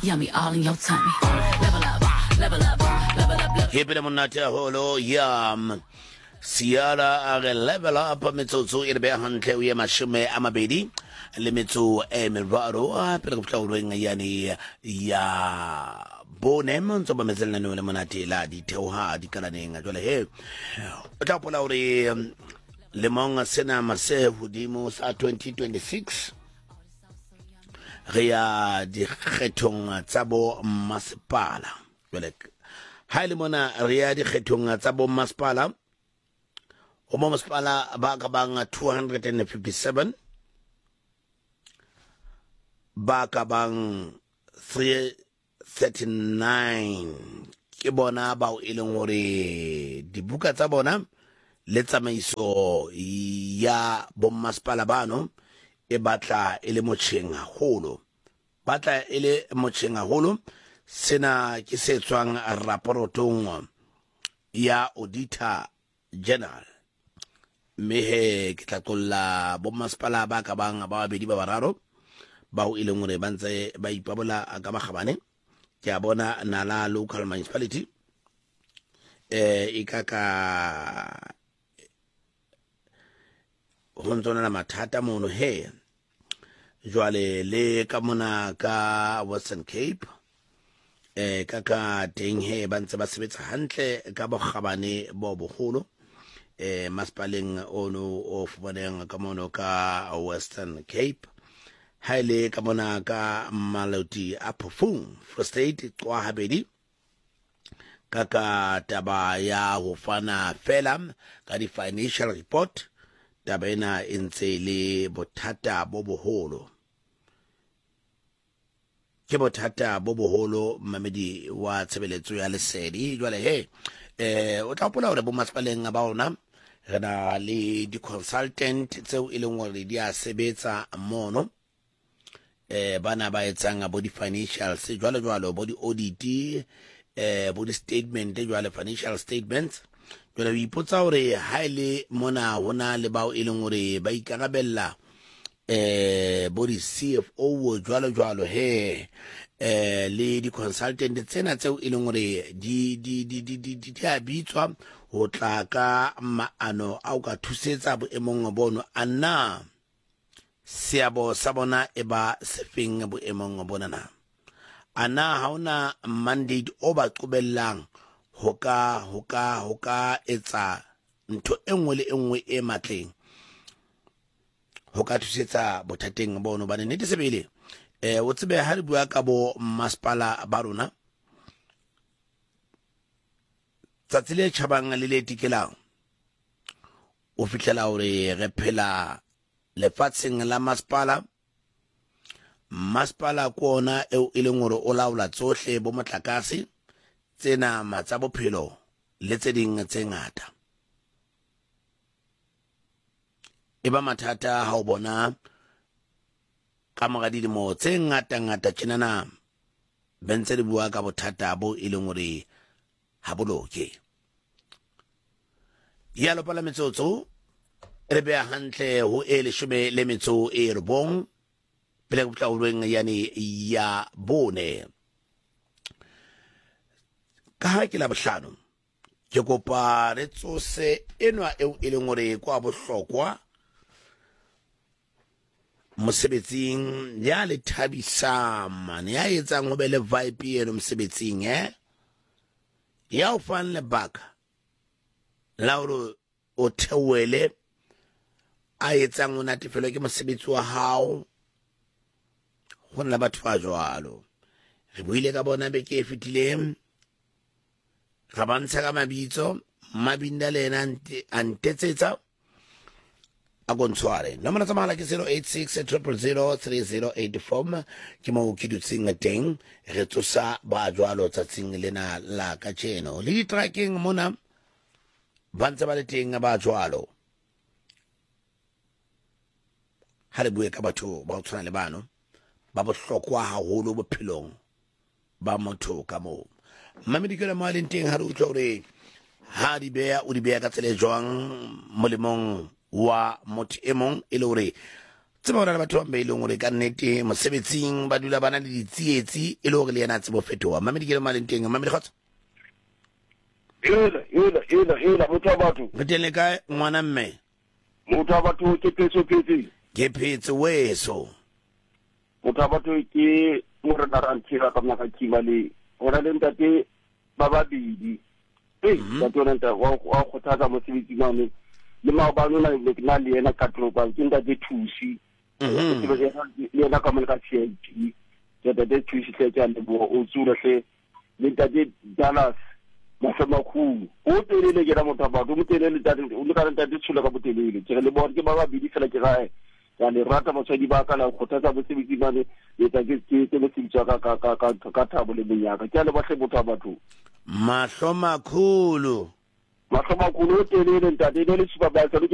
Yummy all in your tummy. Level up, level up, level up, level up. Keep it on that holo yum. Sierra are level up metsotso e be hantle o ye mashome a mabedi le metso e meraro a pele go tlhaolweng yani ya bonem ntse ba metselana no le monate la di theoha di kalaneng jwale he o tla pola hore le mong sena mase hodimo sa 2026 re ya di kgethong tsa bo masepala jwale ha ile mona re ya di kgethong tsa bo masepala o mo masepala ba ka bang 257 ba ka bang 339 ke bona ba o ileng hore dibuka tsa bona le tsamaiso ya bommasepala bano e batla e le motjheng haholo batla e le motjheng haholo sena ke se tswang raporotong ya auditor general mehe ke tla qolla bommasepala ba ka bang ba babedi ba bararo ba o ileng hore ba ntse ba ipabola ka magabane ke a bona Nala local municipality ikaka ho ntsona na mathata mono he jwale le ka mona ka Western Cape kaka teng he ba ntse ba sebetsa hantle ka bogabane bo bogolo maspaleng ono o fumaneng ka mono ka Western Cape haile ka mona ka Maloti a Phofung Free State tswa habedi kaka taba ya ho fana fela ka di financial report taba ena e ntse le bothata bo boholo ke bothata bo boholo mamedi wa tshebeletso ya lesedi jwale he o tla pola hore bo masepaleng ba ona re na le di consultant tseo e leng hore di a sebetsa mono bana ba etsang bo di financials jwalo bo di audit bo di statement jwale financial statements jwale o ipotsa hore ha ile mona hona le bao e leng hore ba ikarabella bo di CFO jwalo he le di consultant tsena tseo e leng hore di a bitswa ho tla ka maano a o ka thusetsa boemong bono ana seabo sa bona e ba sefeng boemong bona na ana ha ona mandate o ba qobellang ho ka etsa ntho engwe le engwe e matleng ho ka thusetsa bothateng bono ba ne sebele o tsebe ha re bua ka bo masepala ba rona tsatsi le tjhabang le le tikelang o fihlela hore re phela lefatsheng la masepala ko ona eo e leng hore o laola tsohle bo motlakase tsena matsa bophelo le tse ding tse ngata e ba mathata ha o bona ka mora dilemo tse ngata tjenana bentse re bua ka bothata bo e leng hore ha boloke ya lo pala metsotso re beha hantle ho e leshome le metso e robong pele go tlaolweng yani ya bone ka ha ke la bohlano ke kopa re tsose enwa eo e leng hore kwa bohlokwa mosebetsing ya le thabisa man ya etsang ho be le vibe eno mosebetsing ya o fan le baka la hore o thewele a etsang o natefelo ke mosebetsi wa hao go nna batho ba jwalo re buile ka bona beke e fetileng ra bantsha ka mabitso mabinda le ena antetsetsa a gontshware nomoro tsa mahala ke 086 000 3084 ke mo ke dutseng teng re tsosa ba jwalo tsatsing lena la ka tjeno le tracking mona bantse ba le teng ba jwalo ha re bue ka batho ba o tshwana le bano ba bohlokwa haholo bophelong ba motho ka mo mamedi ke le maleng teng ha re utlwa hore ha di beya o di beya ka tsele jwang molemong wa motho e mong e le hore tseba hona le batho ba ileng gore ka nnete mosebetsing ba dula bana le ditsietsi e le gore le yena a tsebo fetoga mamedi ke le maleng teng mamedi kgotsa ela motho wa batho re teng le kae ngwana mme motho wa batho ke phetse ke phetse weso motho wa batho ke morena rantshira ka mna ka kima le ona le ntate ba babedi ka tsona nta wa khothatsa mosebetsi mane le maobano na le yena ka tropa ke ntate thusi le yena ka mona ka CIT ke ntate thusi tle tsa le bo o tsura hle le ntate Dallas mahlamakhulu o telele ke ra motho ba go motelele ntate o le ka ntate tshula ka botelele ke le bona ke ba babedi fela ke gae ya le rata motswadi ba ka la khothatsa mosebetsi mane le tsa ke le tsitsa ka thabo le menyaka ke le bahle motho ba batho mahlomakhulu o telele ntate le le supa ba